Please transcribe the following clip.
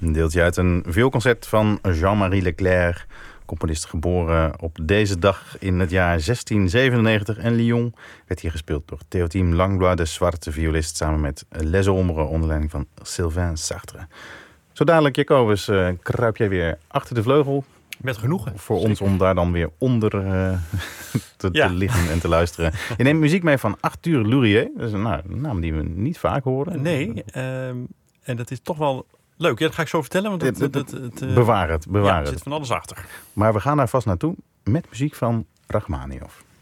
Een deeltje uit een vioolconcert van Jean-Marie Leclerc, componist geboren op deze dag in het jaar 1697. En Lyon werd hier gespeeld door Théotime Langlois, de zwarte violist, samen met Les Ombres onder leiding van Sylvain Sartre. Zo dadelijk, Jacobus, kruip jij weer achter de vleugel. Met genoegen. Voor ons om daar dan weer onder te liggen en te luisteren. Je neemt muziek mee van Arthur Lourier. Dat is een naam die we niet vaak horen. Nee, en dat is toch wel leuk. Ja, dat ga ik zo vertellen. Want bewaar het. Er zit van alles achter. Maar we gaan daar vast naartoe met muziek van Rachmaninoff.